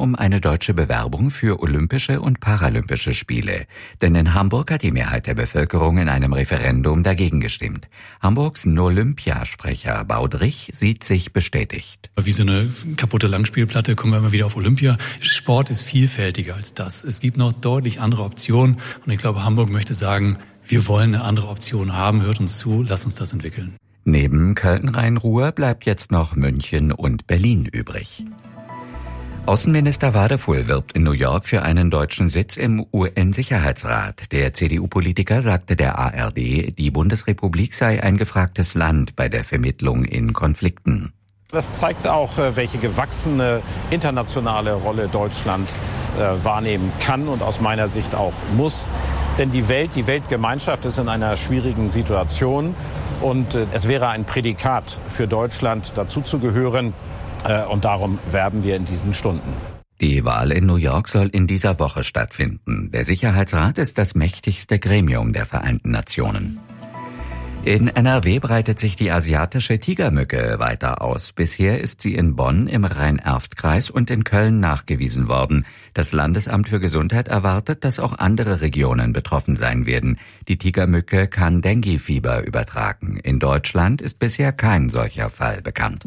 um eine deutsche Bewerbung für Olympische und Paralympische Spiele. Denn in Hamburg hat die Mehrheit der Bevölkerung in einem Referendum dagegen gestimmt. Hamburgs Olympiasprecher Baudrich sieht sich bestätigt. Wie so eine kaputte Langspielplatte kommen wir immer wieder auf Olympia. Sport ist vielfältiger als das. Es gibt noch deutlich andere Optionen. Und ich glaube, Hamburg möchte sagen, wir wollen eine andere Option haben. Hört uns zu, lasst uns das entwickeln. Neben Köln-Rhein-Ruhr bleibt jetzt noch München und Berlin übrig. Außenminister Wadefuhl wirbt in New York für einen deutschen Sitz im UN-Sicherheitsrat. Der CDU-Politiker sagte der ARD, die Bundesrepublik sei ein gefragtes Land bei der Vermittlung in Konflikten. Das zeigt auch, welche gewachsene internationale Rolle Deutschland wahrnehmen kann und aus meiner Sicht auch muss. Denn die Weltgemeinschaft ist in einer schwierigen Situation und es wäre ein Prädikat für Deutschland, dazuzugehören. Und darum werben wir in diesen Stunden. Die Wahl in New York soll in dieser Woche stattfinden. Der Sicherheitsrat ist das mächtigste Gremium der Vereinten Nationen. In NRW breitet sich die asiatische Tigermücke weiter aus. Bisher ist sie in Bonn im Rhein-Erft-Kreis und in Köln nachgewiesen worden. Das Landesamt für Gesundheit erwartet, dass auch andere Regionen betroffen sein werden. Die Tigermücke kann Dengue-Fieber übertragen. In Deutschland ist bisher kein solcher Fall bekannt.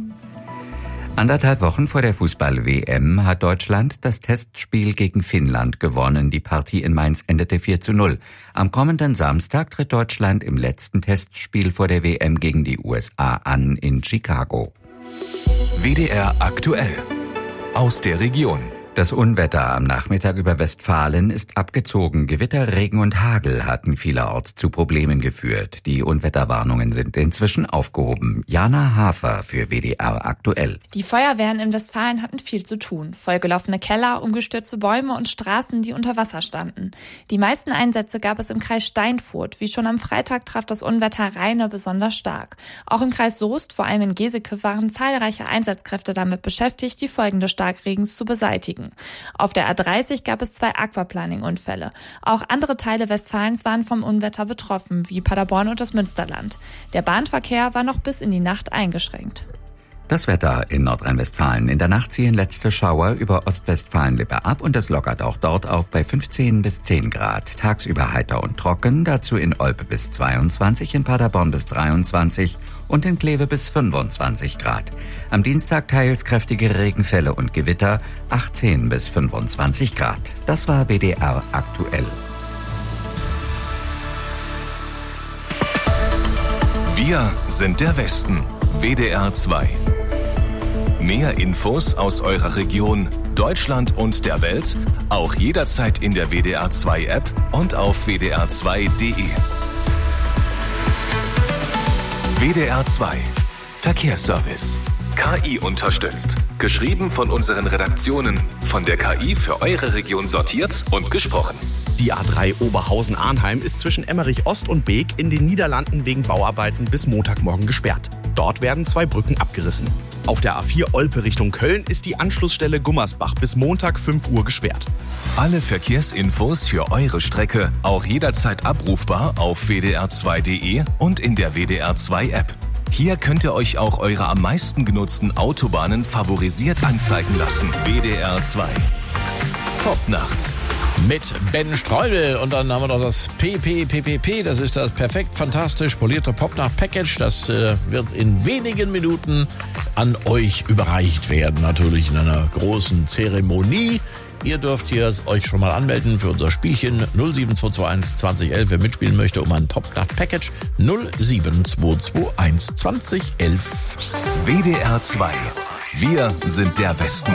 1,5 Wochen vor der Fußball-WM hat Deutschland das Testspiel gegen Finnland gewonnen. Die Partie in Mainz endete 4:0. Am kommenden Samstag tritt Deutschland im letzten Testspiel vor der WM gegen die USA an in Chicago. WDR aktuell. Aus der Region. Das Unwetter am Nachmittag über Westfalen ist abgezogen. Gewitter, Regen und Hagel hatten vielerorts zu Problemen geführt. Die Unwetterwarnungen sind inzwischen aufgehoben. Jana Hafer für WDR aktuell. Die Feuerwehren in Westfalen hatten viel zu tun. Vollgelaufene Keller, umgestürzte Bäume und Straßen, die unter Wasser standen. Die meisten Einsätze gab es im Kreis Steinfurt. Wie schon am Freitag traf das Unwetter Rheine besonders stark. Auch im Kreis Soest, vor allem in Geseke, waren zahlreiche Einsatzkräfte damit beschäftigt, die Folgen des Starkregens zu beseitigen. Auf der A30 gab es 2 Aquaplaning-Unfälle. Auch andere Teile Westfalens waren vom Unwetter betroffen, wie Paderborn und das Münsterland. Der Bahnverkehr war noch bis in die Nacht eingeschränkt. Das Wetter in Nordrhein-Westfalen. In der Nacht ziehen letzte Schauer über Ostwestfalen-Lippe ab und es lockert auch dort auf bei 15 bis 10 Grad. Tagsüber heiter und trocken, dazu in Olpe bis 22, in Paderborn bis 23 und in Kleve bis 25 Grad. Am Dienstag teils kräftige Regenfälle und Gewitter, 18 bis 25 Grad. Das war WDR aktuell. Wir sind der Westen. WDR 2. Mehr Infos aus eurer Region, Deutschland und der Welt, auch jederzeit in der WDR 2 App und auf wdr2.de. WDR 2. Verkehrsservice. KI unterstützt. Geschrieben von unseren Redaktionen. Von der KI für eure Region sortiert und gesprochen. Die A3 Oberhausen-Arnheim ist zwischen Emmerich Ost und Beek in den Niederlanden wegen Bauarbeiten bis Montagmorgen gesperrt. Dort werden 2 Brücken abgerissen. Auf der A4 Olpe Richtung Köln ist die Anschlussstelle Gummersbach bis Montag 5 Uhr gesperrt. Alle Verkehrsinfos für eure Strecke auch jederzeit abrufbar auf wdr2.de und in der WDR 2 App. Hier könnt ihr euch auch eure am meisten genutzten Autobahnen favorisiert anzeigen lassen. WDR 2. Popnacht. Mit Ben Streudel und dann haben wir noch das PPPPP, das ist das perfekt fantastisch polierte Popnacht-Package, das wird in wenigen Minuten an euch überreicht werden, natürlich in einer großen Zeremonie. Ihr dürft hier euch schon mal anmelden für unser Spielchen 07221 2011, wer mitspielen möchte, um ein Popnacht-Package 07221 2011. WDR 2. Wir sind der Westen.